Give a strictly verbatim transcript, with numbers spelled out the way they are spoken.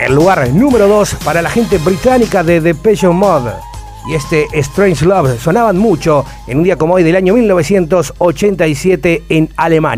El lugar número dos para la gente británica de Depeche Mode. Y este Strange Love sonaban mucho en un día como hoy del año mil novecientos ochenta y siete en Alemania.